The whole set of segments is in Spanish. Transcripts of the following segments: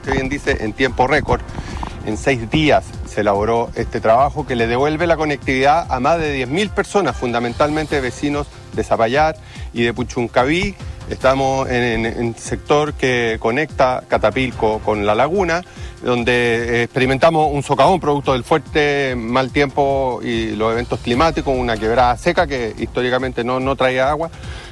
usted bien dice, en tiempo récord. En 6 días se elaboró este trabajo que le devuelve la conectividad a más de 10.000 personas, fundamentalmente vecinos de Zapallar y de Puchuncaví. Estamos en el sector que conecta Catapilco con la laguna, donde experimentamos un socavón producto del fuerte mal tiempo y los eventos climáticos, una quebrada seca que históricamente no traía agua.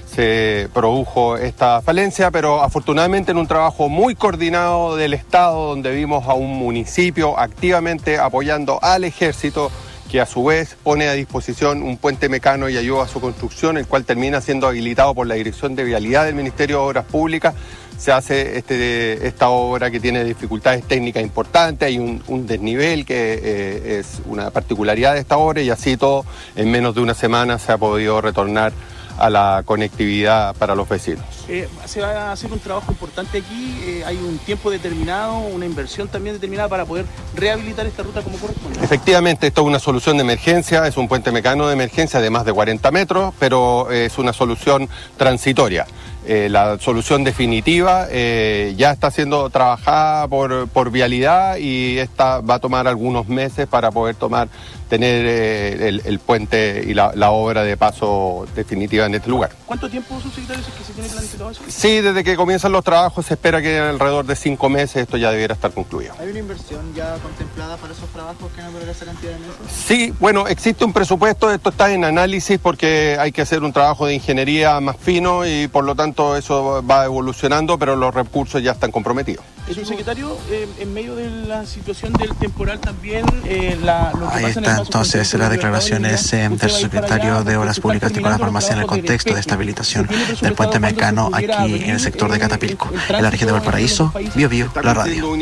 Se produjo esta falencia, pero afortunadamente en un trabajo muy coordinado del Estado, donde vimos a un municipio activamente apoyando al ejército, que a su vez pone a disposición un puente mecano y ayuda a su construcción, el cual termina siendo habilitado por la Dirección de Vialidad del Ministerio de Obras Públicas. Se hace esta obra que tiene dificultades técnicas importantes, hay un desnivel que es una particularidad de esta obra, y así todo en menos de una semana se ha podido retornar a la conectividad para los vecinos. Se va a hacer un trabajo importante aquí, hay un tiempo determinado, una inversión también determinada para poder rehabilitar esta ruta como corresponde. Efectivamente, esto es una solución de emergencia, es un puente mecano de emergencia de más de 40 metros, pero es una solución transitoria. La solución definitiva ya está siendo trabajada por Vialidad, y esta va a tomar algunos meses para poder tener el puente y la obra de paso definitiva en este lugar. ¿Cuánto tiempo, subsecretario, es que se tiene planificado eso? Sí, desde que comienzan los trabajos se espera que en alrededor de 5 meses esto ya debiera estar concluido. ¿Hay una inversión ya contemplada para esos trabajos que no durará esa cantidad de meses? Sí, bueno, existe un presupuesto, esto está en análisis porque hay que hacer un trabajo de ingeniería más fino y por lo tanto eso va evolucionando, pero los recursos ya están comprometidos. Subsecretario, en medio de la situación del temporal también, lo que ahí pasa está entonces las declaraciones del subsecretario de Obras Públicas, Nicolás Balmaceda, en el contexto de esta habilitación del puente mecano aquí en el sector de Catapilco, en la región de Valparaíso. Bio Bio, la radio.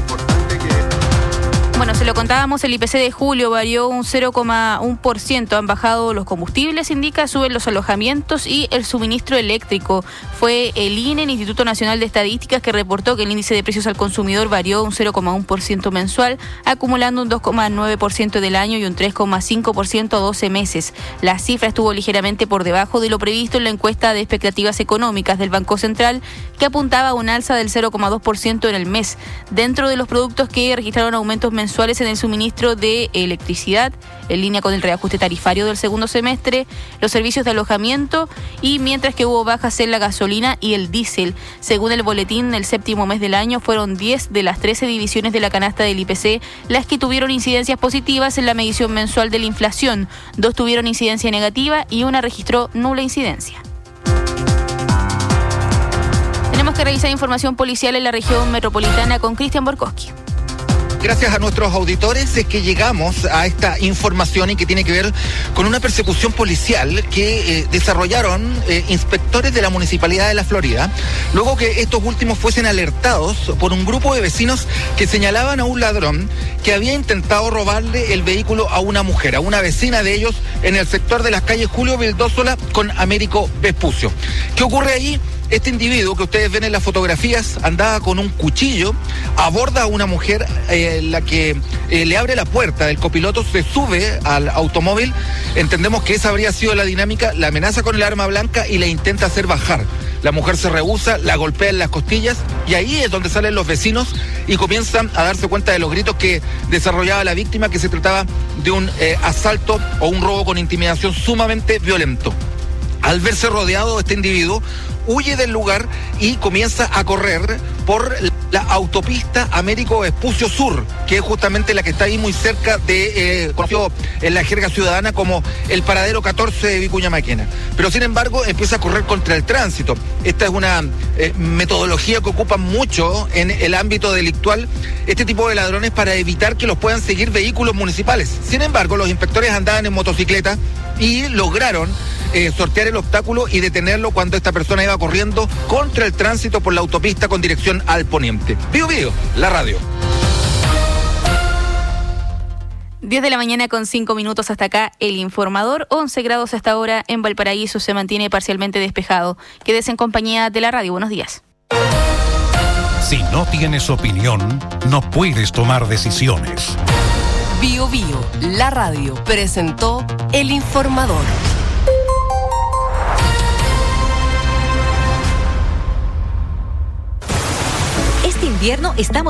Bueno, se lo contábamos, el IPC de julio varió un 0,1%. Han bajado los combustibles, indica, suben los alojamientos y el suministro eléctrico. Fue el INE, el Instituto Nacional de Estadísticas, que reportó que el índice de precios al consumidor varió un 0,1% mensual, acumulando un 2,9% del año y un 3,5% a 12 meses. La cifra estuvo ligeramente por debajo de lo previsto en la encuesta de expectativas económicas del Banco Central, que apuntaba a un alza del 0,2% en el mes. Dentro de los productos que registraron aumentos mensuales en el suministro de electricidad, en línea con el reajuste tarifario del segundo semestre, los servicios de alojamiento, y mientras que hubo bajas en la gasolina y el diésel. Según el boletín, el séptimo mes del año fueron 10 de las 13 divisiones de la canasta del IPC las que tuvieron incidencias positivas en la medición mensual de la inflación. 2 tuvieron incidencia negativa y una registró nula incidencia. Tenemos que revisar información policial en la región metropolitana con Cristian Borkowski. Gracias a nuestros auditores es que llegamos a esta información y que tiene que ver con una persecución policial que desarrollaron inspectores de la Municipalidad de La Florida, luego que estos últimos fuesen alertados por un grupo de vecinos que señalaban a un ladrón que había intentado robarle el vehículo a una mujer, a una vecina de ellos, en el sector de las calles Julio Vildósola con Américo Vespucio. ¿Qué ocurre ahí? Este individuo que ustedes ven en las fotografías andaba con un cuchillo, aborda a una mujer, la que le abre la puerta del copiloto, se sube al automóvil. Entendemos que esa habría sido la dinámica, la amenaza con el arma blanca y la intenta hacer bajar. La mujer se rehúsa, la golpea en las costillas, y ahí es donde salen los vecinos y comienzan a darse cuenta de los gritos que desarrollaba la víctima, que se trataba de un asalto o un robo con intimidación sumamente violento. Al verse rodeado, este individuo huye del lugar y comienza a correr por la autopista Américo Vespucio Sur, que es justamente la que está ahí muy cerca de, conocido en la jerga ciudadana como el paradero 14 de Vicuña Maquena. Pero sin embargo empieza a correr contra el tránsito. Esta es una metodología que ocupan mucho en el ámbito delictual este tipo de ladrones para evitar que los puedan seguir vehículos municipales. Sin embargo, los inspectores andaban en motocicleta y lograron sortear el obstáculo y detenerlo cuando esta persona iba corriendo contra el tránsito por la autopista con dirección al poniente. Bio Bio, la radio. 10 de la mañana con 5 minutos hasta acá el informador. 11 grados hasta ahora en Valparaíso, se mantiene parcialmente despejado. Quédese en compañía de la radio. Buenos días. Si no tienes opinión, no puedes tomar decisiones. Bio Bio, la radio, presentó El Informador. Este invierno estamos